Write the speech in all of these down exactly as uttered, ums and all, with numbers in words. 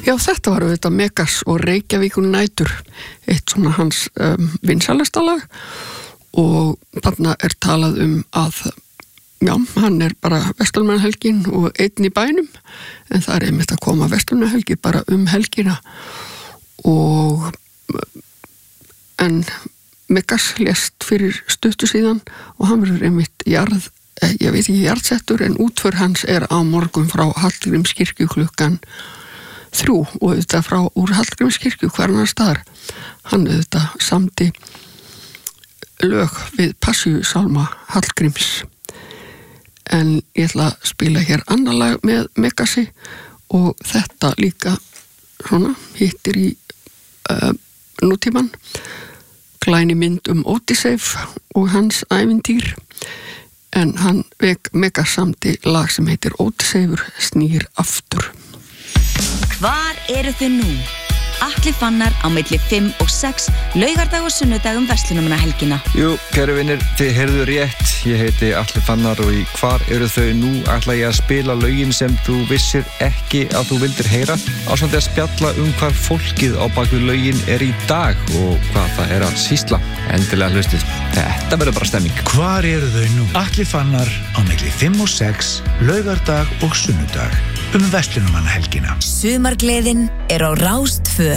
Já, þetta var auðvitað Megas og Reykjavíkur nætur, eitt svona hans um, vinsælasta lag og þarna er talað um að, já, hann er bara verslunarmannahelgin og einn í bænum, en það er einmitt að koma verslunarhelgi bara um helgina og en Megas lést fyrir stuttu síðan og hann verður einmitt jarð, ég veit ekki jarðsettur, en útför hans er á morgun frá Hallgrímskirkju klukkan þrjú og auðvitað frá úr Hallgrímskirkju hvernar staðar. Hann auðvitað samdi lög við Passíusálma Hallgríms. En ég ætla að spila hér annar lag með Megasi og þetta líka svona hittir í uh, nútíman. Glæni mynd um Ódysseif og hans ævintýr, en hann vek Megas samdi lag sem heitir Ódysseifur snýr aftur. Hvar eru þau nú? Atli Fannar á milli fimm og sex, laugardag og sunnudag um verslunarmannahelgina. Jú, kæru vinir, þið heyrðu rétt. Ég heiti Atli Fannar og í Hvar eru þau nú ætla ég að spila lögin sem þú vissir ekki að þú vildir heyra, ásamt að spjalla um hvar fólkið á bakvið lögin er í dag og hvað það er að sýsla. Endilega hlustið. Þetta verður bara stemming. Hvar eru þau nú? Atli Fannar á milli fimm og sex, laugardag og sunnudag um verslunarmannahelgina. Sumargleðin er á Rás tvö.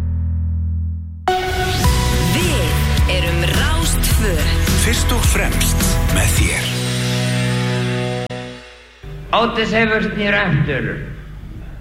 Við erum Rás tvö. Fyrst og fremst með þér. Ódysseifur snýr aftur.